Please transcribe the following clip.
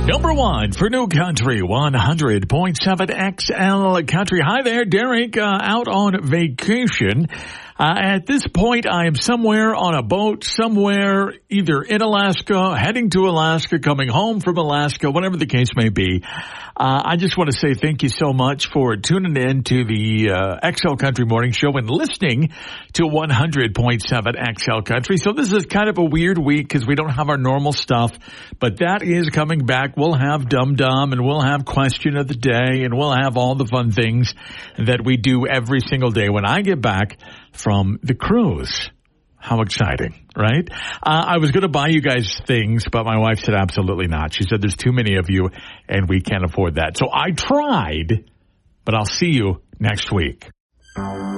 Number one for New Country, 100.7 XL Country. Hi there, Derek, out on vacation. At this point, I am somewhere on a boat, somewhere either in Alaska, heading to Alaska, coming home from Alaska, whatever the case may be. I just want to say thank you so much for tuning in to the XL Country Morning Show and listening to 100.7 XL Country. So this is kind of a weird week because we don't have our normal stuff, but that is coming back. We'll have Dum Dum and we'll have Question of the Day and we'll have all the fun things that we do every single day when I get back from the cruise. How exciting, right? I was going to buy you guys things, but my wife said absolutely not. She said there's too many of you and we can't afford that. So I tried, but I'll see you next week.